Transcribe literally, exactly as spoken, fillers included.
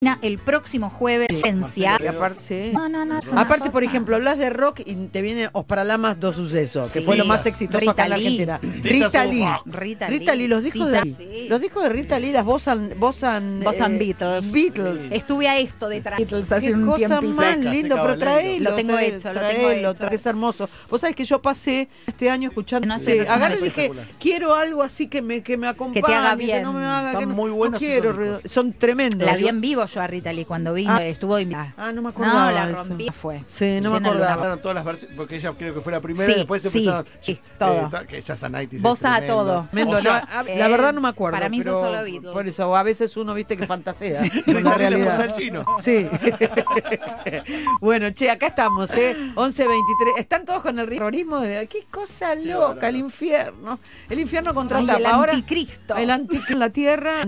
el próximo jueves. Sí, aparte, sí. No, no, no. Aparte, por ejemplo, hablas de rock y te viene Os Paralamas dos sucesos, que Sí. fue lo más exitoso Rita acá en la Lee. Argentina. Rita Rita Lee. Rita, Rita Lee, los discos Tita, de sí. los discos de Rita Lee, las Boss and, Boss and, Boss and eh, Beatles. Beatles. Estuve a esto de traer Qué hace un cosa tiempito. más Seca, lindo, seca pero Valerio. traelo. Lo tengo trae- hecho, lo tengo traelo, hecho. tra- es hermoso. Vos sabés que yo pasé este año escuchando. No No sé, sé, no agarré y sé. dije, Espectacular. quiero algo así que me, que me acompañe, Que te haga que bien. no me haga, Están que no, muy no buenos quiero, esos discos. son tremendos. La vi en vivo yo a Rita Lee cuando vino, Ah. estuvo invitada. Ah, no me acordaba No, la de eso. rompí. Fue. Sí, no me Llena de acordaba. luna. Mandaron todas las versiones, porque ella creo que fue la primera Sí, y después se sí, empezaron sí, eh, todo. ta- que Jazz and Nighties es Vos a tremendo. todo. Tremendo, O no, Jazz. a- la verdad no me acuerdo. Para mí son pero solo Beatles. Por eso, a veces uno, viste, que fantasea. con Rita la Lee le realidad. puso al chino. Sí. Bueno, che, acá estamos, ¿eh? once veintitrés. Están todos con el terrorismo. De... Qué cosa loca, bárbaro. el infierno. El infierno contra Ay, tapa. el Ahora, anticristo. el anticristo en la tierra.